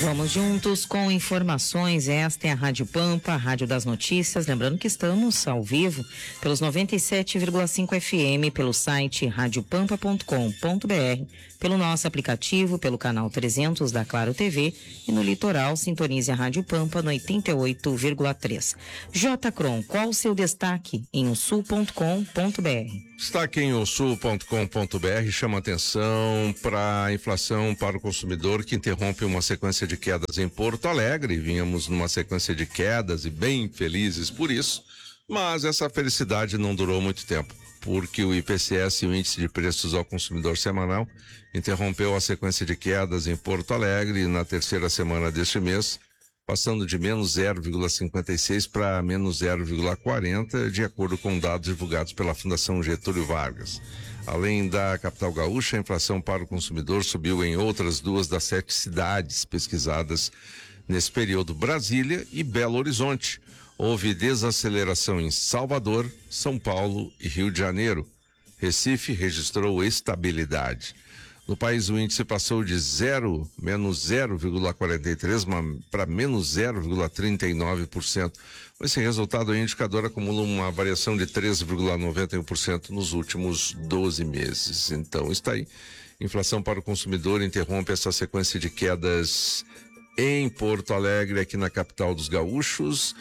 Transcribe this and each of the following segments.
Vamos juntos com informações. Esta é a Rádio Pampa, a Rádio das Notícias. Lembrando que estamos ao vivo pelos 97,5 FM, pelo site radiopampa.com.br, pelo nosso aplicativo, pelo canal 300 da Claro TV e no litoral sintonize a Rádio Pampa no 88,3. J. Cron, qual o seu destaque em osul.com.br? Destaque em osul.com.br chama atenção para a inflação para o consumidor, que interrompe uma sequência de quedas em Porto Alegre. Vínhamos numa sequência de quedas e bem felizes por isso, mas essa felicidade não durou muito tempo, porque o IPCS, o Índice de Preços ao Consumidor Semanal, interrompeu a sequência de quedas em Porto Alegre na terceira semana deste mês, passando de menos 0,56 para menos 0,40, de acordo com dados divulgados pela Fundação Getúlio Vargas. Além da capital gaúcha, a inflação para o consumidor subiu em outras 2 das 7 cidades pesquisadas nesse período, Brasília e Belo Horizonte. Houve desaceleração em Salvador, São Paulo e Rio de Janeiro. Recife registrou estabilidade. No país, o índice passou de menos 0,43 para menos 0,39%. Esse resultado, o indicador acumula uma variação de 13,91% nos últimos 12 meses. Então, está aí. Inflação para o consumidor interrompe essa sequência de quedas em Porto Alegre, aqui na capital dos gaúchos.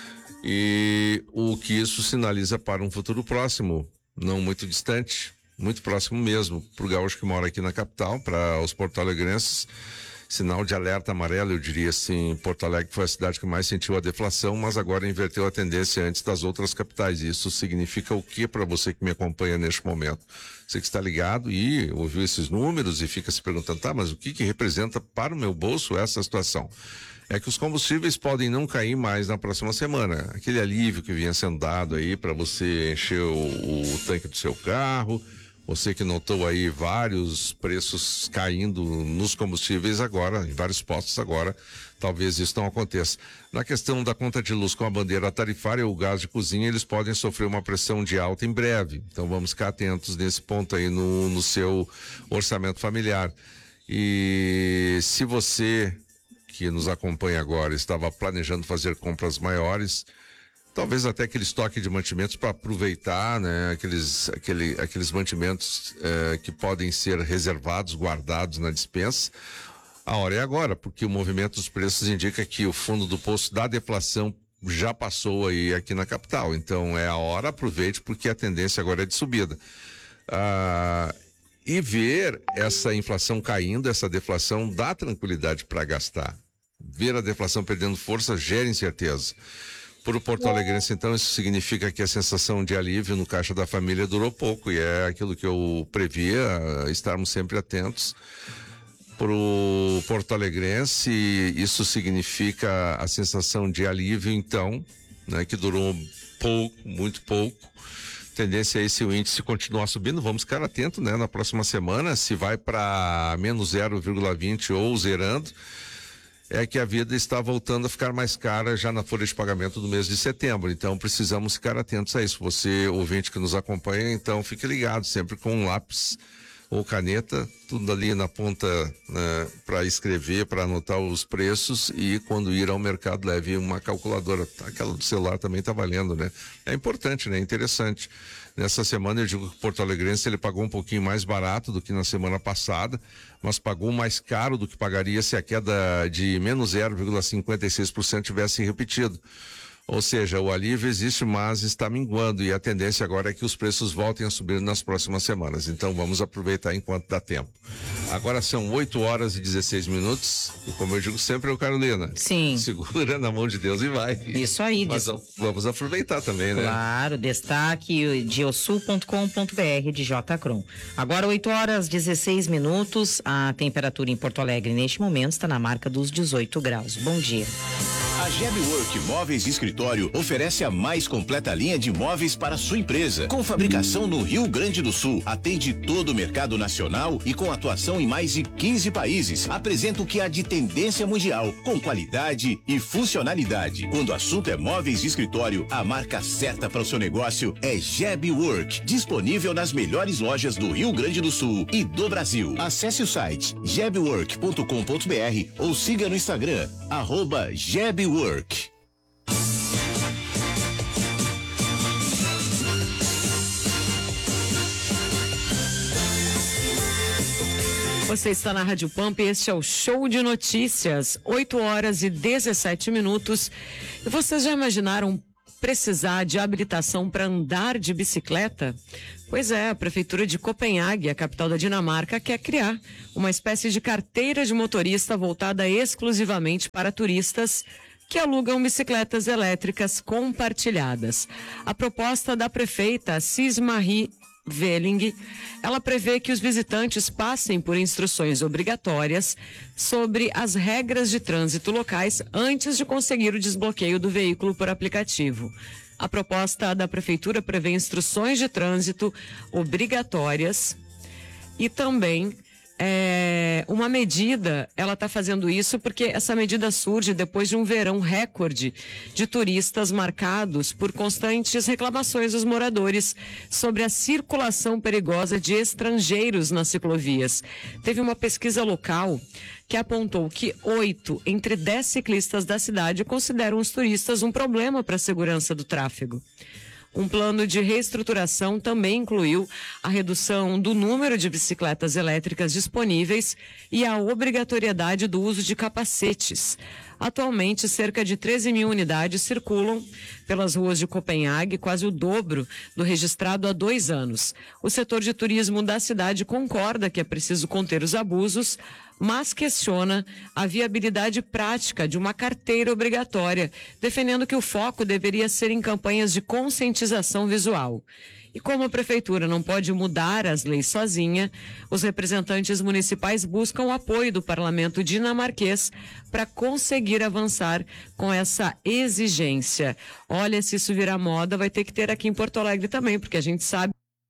E o que isso sinaliza para um futuro próximo, não muito distante, muito próximo mesmo, para o gaúcho que mora aqui na capital, para os porto-alegrenses, sinal de alerta amarelo, eu diria assim. Porto Alegre foi a cidade que mais sentiu a deflação, mas agora inverteu a tendência antes das outras capitais. E isso significa o que para você que me acompanha neste momento? Você que está ligado e ouviu esses números e fica se perguntando, tá, mas o que representa para o meu bolso essa situação? É que os combustíveis podem não cair mais na próxima semana. Aquele alívio que vinha sendo dado aí para você encher o tanque do seu carro, você que notou aí vários preços caindo nos combustíveis agora, em vários postos agora, talvez isso não aconteça. Na questão da conta de luz com a bandeira tarifária, o gás de cozinha, eles podem sofrer uma pressão de alta em breve. Então vamos ficar atentos nesse ponto aí no seu orçamento familiar. E se você que nos acompanha agora estava planejando fazer compras maiores, talvez até aquele estoque de mantimentos para aproveitar, né? Aqueles mantimentos que podem ser reservados, guardados na despensa. A hora é agora, porque o movimento dos preços indica que o fundo do poço da deflação já passou aí aqui na capital. Então é a hora, aproveite, porque a tendência agora é de subida. E ver essa inflação caindo, essa deflação, dá tranquilidade para gastar. Ver a deflação perdendo força gera incerteza. Para o porto-alegrense, então, isso significa que a sensação de alívio no caixa da família durou pouco, e é aquilo que eu previa, estarmos sempre atentos. Para o porto-alegrense, isso significa a sensação de alívio, então, né, que durou pouco, muito pouco. Tendência é esse o índice continuar subindo. Vamos ficar atento, né, na próxima semana, se vai para menos 0,20 ou zerando. É que a vida está voltando a ficar mais cara já na folha de pagamento do mês de setembro. Então precisamos ficar atentos a isso. Você, ouvinte que nos acompanha, então fique ligado, sempre com um lápis ou caneta, tudo ali na ponta, né, para escrever, para anotar os preços, e quando ir ao mercado leve uma calculadora. Aquela do celular também está valendo, né? É importante, né? Interessante. Nessa semana eu digo que o Porto Alegrense ele pagou um pouquinho mais barato do que na semana passada, mas pagou mais caro do que pagaria se a queda de menos 0,56% tivesse repetido. Ou seja, o alívio existe, mas está minguando, e a tendência agora é que os preços voltem a subir nas próximas semanas. Então vamos aproveitar enquanto dá tempo. Agora são 8h16, e como eu digo sempre, eu, Carolina. Sim. Segura na mão de Deus e vai. Isso aí. Mas vamos aproveitar também, né? Claro, destaque de osul.com.br de J. Cron. Agora 8h16, a temperatura em Porto Alegre neste momento está na marca dos 18 graus. Bom dia. A Gebwork Móveis e Escritório oferece a mais completa linha de móveis para sua empresa. Com fabricação no Rio Grande do Sul, atende todo o mercado nacional e com atuação em mais de 15 países. Apresenta o que há de tendência mundial, com qualidade e funcionalidade. Quando o assunto é móveis de escritório, a marca certa para o seu negócio é Gebwork. Disponível nas melhores lojas do Rio Grande do Sul e do Brasil. Acesse o site gebwork.com.br ou siga no Instagram, @Gebwork. Você está na Rádio Pampa e este é o Show de Notícias, 8h17. E vocês já imaginaram precisar de habilitação para andar de bicicleta? Pois é, a Prefeitura de Copenhague, a capital da Dinamarca, quer criar uma espécie de carteira de motorista voltada exclusivamente para turistas que alugam bicicletas elétricas compartilhadas. A proposta da prefeita Sis-Marie Velling, ela prevê que os visitantes passem por instruções obrigatórias sobre as regras de trânsito locais antes de conseguir o desbloqueio do veículo por aplicativo. A proposta da prefeitura prevê instruções de trânsito obrigatórias e também uma medida, ela está fazendo isso porque essa medida surge depois de um verão recorde de turistas marcados por constantes reclamações dos moradores sobre a circulação perigosa de estrangeiros nas ciclovias. Teve uma pesquisa local que apontou que 8 entre 10 ciclistas da cidade consideram os turistas um problema para a segurança do tráfego. Um plano de reestruturação também incluiu a redução do número de bicicletas elétricas disponíveis e a obrigatoriedade do uso de capacetes. Atualmente, cerca de 13 mil unidades circulam pelas ruas de Copenhague, quase o dobro do registrado há 2 anos. O setor de turismo da cidade concorda que é preciso conter os abusos, mas questiona a viabilidade prática de uma carteira obrigatória, defendendo que o foco deveria ser em campanhas de conscientização visual. E como a prefeitura não pode mudar as leis sozinha, os representantes municipais buscam o apoio do parlamento dinamarquês para conseguir avançar com essa exigência. Olha, se isso virar moda, vai ter que ter aqui em Porto Alegre também, porque a gente sabe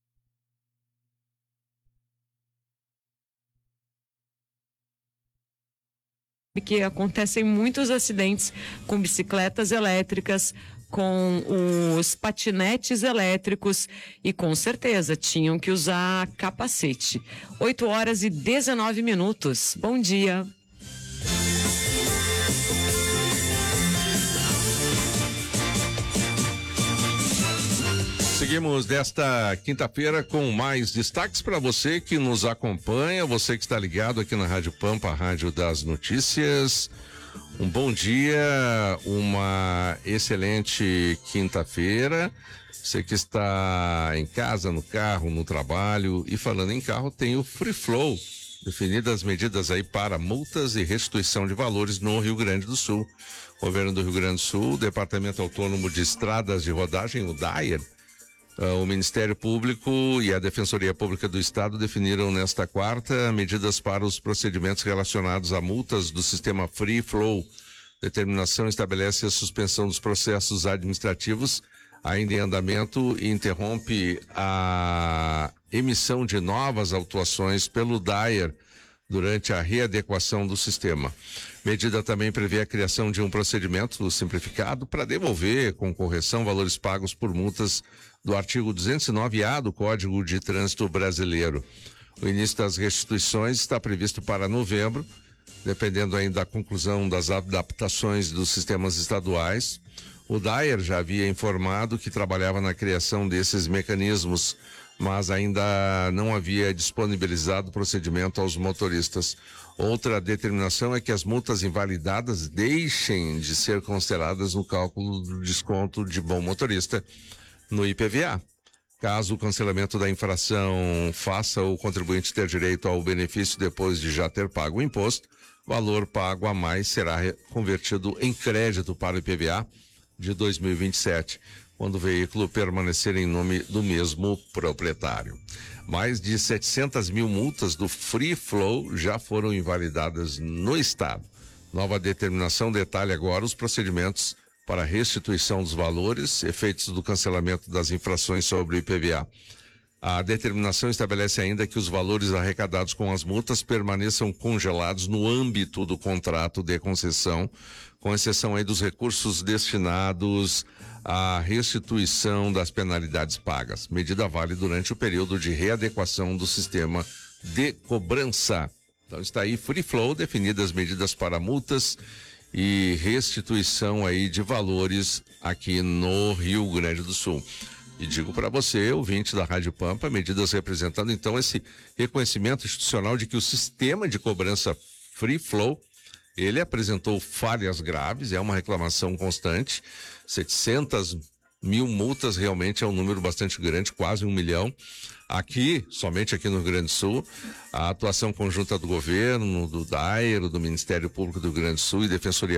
que acontecem muitos acidentes com bicicletas elétricas, com os patinetes elétricos e com certeza tinham que usar capacete. 8h19. Bom dia. Seguimos desta quinta-feira com mais destaques para você que nos acompanha, você que está ligado aqui na Rádio Pampa, a Rádio das Notícias. Um bom dia, uma excelente quinta-feira. Você que está em casa, no carro, no trabalho. E falando em carro, tem o Free Flow, definidas medidas aí para multas e restituição de valores no Rio Grande do Sul. Governo do Rio Grande do Sul, Departamento Autônomo de Estradas de Rodagem, o DAER, o Ministério Público e a Defensoria Pública do Estado definiram nesta quarta medidas para os procedimentos relacionados a multas do sistema Free Flow. Determinação estabelece a suspensão dos processos administrativos ainda em andamento e interrompe a emissão de novas autuações pelo DAER durante a readequação do sistema. Medida também prevê a criação de um procedimento simplificado para devolver com correção valores pagos por multas do artigo 209-A do Código de Trânsito Brasileiro. O início das restituições está previsto para novembro, dependendo ainda da conclusão das adaptações dos sistemas estaduais. O DAER já havia informado que trabalhava na criação desses mecanismos, mas ainda não havia disponibilizado o procedimento aos motoristas. Outra determinação é que as multas invalidadas deixem de ser consideradas no cálculo do desconto de bom motorista no IPVA. Caso o cancelamento da infração faça o contribuinte ter direito ao benefício depois de já ter pago o imposto, o valor pago a mais será convertido em crédito para o IPVA de 2027, quando o veículo permanecer em nome do mesmo proprietário. Mais de 700 mil multas do Free Flow já foram invalidadas no estado. Nova determinação detalha agora os procedimentos para restituição dos valores, efeitos do cancelamento das infrações sobre o IPVA. A determinação estabelece ainda que os valores arrecadados com as multas permaneçam congelados no âmbito do contrato de concessão, com exceção aí dos recursos destinados à restituição das penalidades pagas. Medida vale durante o período de readequação do sistema de cobrança. Então está aí Free Flow, definidas medidas para multas e restituição aí de valores aqui no Rio Grande do Sul. E digo para você, ouvinte da Rádio Pampa, medidas representando então esse reconhecimento institucional de que o sistema de cobrança Free Flow, ele apresentou falhas graves, é uma reclamação constante, 700 mil multas realmente é um número bastante grande, quase 1 milhão. Aqui, somente aqui no Rio Grande do Sul, a atuação conjunta do governo, do DAER, do Ministério Público do Rio Grande do Sul e Defensoria